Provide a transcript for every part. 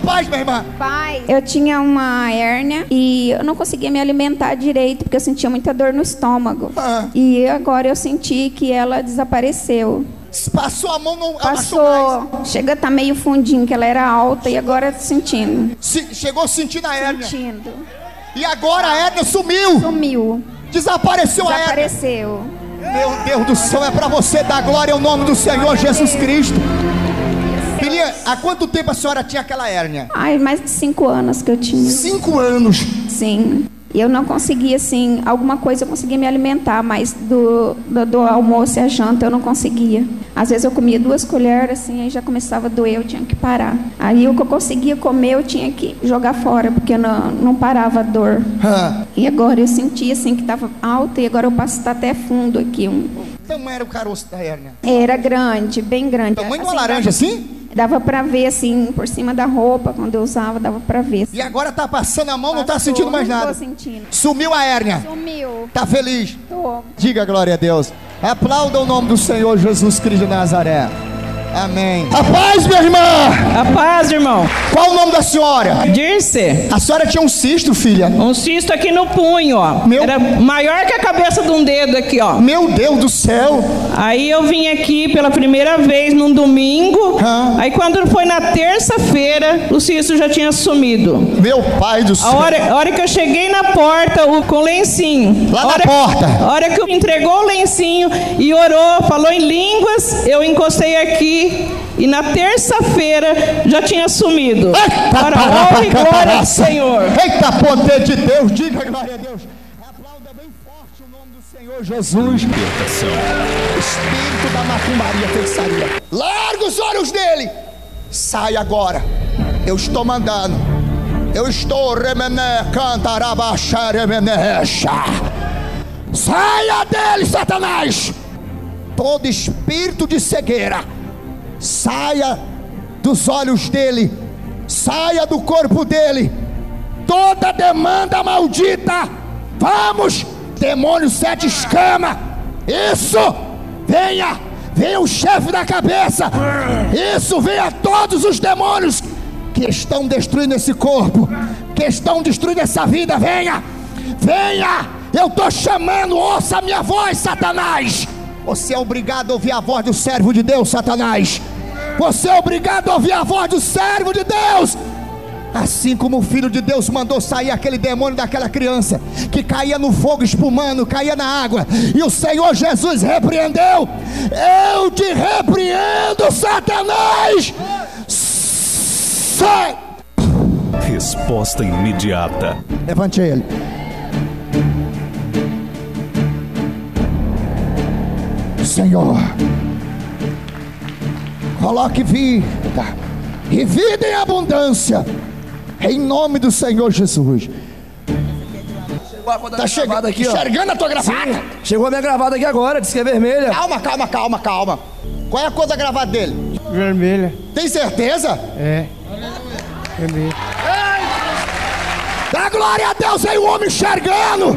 paz, minha irmã. Pai, eu tinha uma hérnia e eu não conseguia me alimentar direito porque eu sentia muita dor no estômago. E agora eu senti que ela desapareceu. Passou a mão, não passou. Chega a estar meio fundinho, que ela era alta e agora sentindo. Chegou sentindo a hérnia. Sentindo. E agora a hérnia sumiu. Sumiu. Desapareceu a hérnia. Desapareceu. Meu Deus do céu, é para você dar glória ao nome do Senhor Jesus Cristo. Filhinha, há quanto tempo a senhora tinha aquela hérnia? Ai, mais de 5 anos que eu tinha. 5 anos? Sim. E eu não conseguia, assim, alguma coisa eu conseguia me alimentar, mas do almoço e a janta eu não conseguia. Às vezes eu comia 2 colheres, assim, aí já começava a doer, eu tinha que parar. Aí o que eu conseguia comer, eu tinha que jogar fora, porque não parava a dor. E agora eu sentia, assim, que estava alta e agora eu passo a estar até fundo aqui. Então era o caroço da hérnia? Era grande, bem grande. Tamanho de uma laranja, assim? Dava pra ver, assim, por cima da roupa, quando eu usava, dava pra ver. E agora tá passando a mão, não tá sentindo mais nada? Não tô sentindo. Sumiu a hérnia? Sumiu. Tá feliz? Tô. Diga glória a Deus. Aplauda o nome do Senhor Jesus Cristo de Nazaré. Amém. A paz, minha irmã. A paz, irmão. Qual o nome da senhora? Dirce. A senhora tinha um cisto, filha? Um cisto aqui no punho, ó. Era maior que a cabeça de um dedo aqui, ó. Meu Deus do céu. Aí eu vim aqui pela primeira vez num domingo. Aí quando foi na terça-feira, o cisto já tinha sumido. Meu pai do céu. A hora que eu cheguei na porta, com o lencinho. Lá na porta. A hora que entregou o lencinho e orou, falou em línguas, eu encostei aqui. E na terça-feira já tinha sumido. Para a honra e glória do Senhor. Eita, poder de Deus, diga glória a Deus. Aplauda bem forte o nome do Senhor Jesus. Espírito da macumbaria, feitiçaria. Larga os olhos dele. Sai agora. Eu estou mandando. Eu estou remené, cantarabaxá, remenecha. Saia dele, Satanás. Todo espírito de cegueira, saia dos olhos dele, saia do corpo dele. Toda demanda maldita, vamos, demônio 7 escamas. Isso, venha o chefe da cabeça. Isso, venha todos os demônios que estão destruindo esse corpo, que estão destruindo essa vida. Venha, eu estou chamando, ouça a minha voz, Satanás. Você é obrigado a ouvir a voz do servo de Deus, Satanás. Você é obrigado a ouvir a voz do servo de Deus. Assim como o Filho de Deus mandou sair aquele demônio daquela criança que caía no fogo espumando, caía na água, e o Senhor Jesus repreendeu. Eu te repreendo, Satanás. Sai. Resposta imediata. Levante ele. Senhor, coloque vida e vida em abundância, em nome do Senhor Jesus. Tá chegando aqui, enxergando a tua gravata? Sim. Chegou a minha gravata aqui agora, disse que é vermelha. Calma. Qual é a cor da gravata dele? Vermelha. Tem certeza? É. Vermelha. Dá glória a Deus aí, o homem enxergando.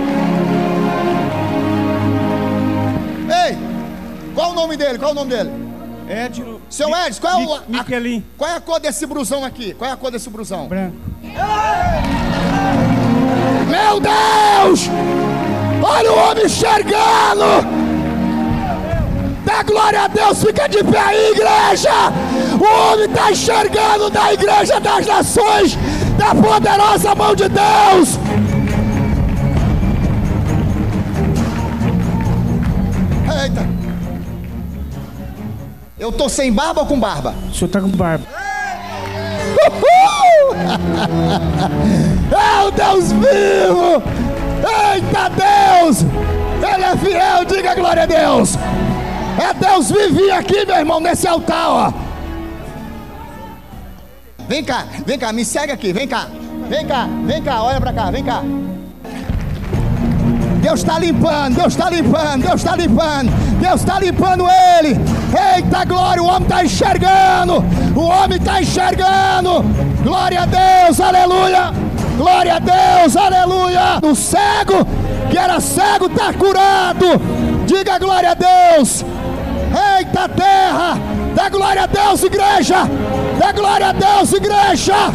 Ei! Qual o nome dele? Edno. Seu Edson, qual é a cor desse brusão aqui? Branco. Meu Deus! Olha o homem enxergando! Dá glória a Deus, fica de pé aí, igreja! O homem está enxergando da igreja das nações, da poderosa mão de Deus! Eita! Eu tô sem barba ou com barba? O senhor tá com barba. É o Deus vivo! Eita Deus! Ele é fiel, diga glória a Deus! É Deus vivinho aqui, meu irmão, nesse altar, ó! Vem cá, me segue aqui, vem cá, olha pra cá, vem cá! Deus está limpando ele. Eita glória, o homem está enxergando. Glória a Deus, aleluia. O cego, que era cego, está curado. Diga glória a Deus. Eita terra, dá glória a Deus, igreja.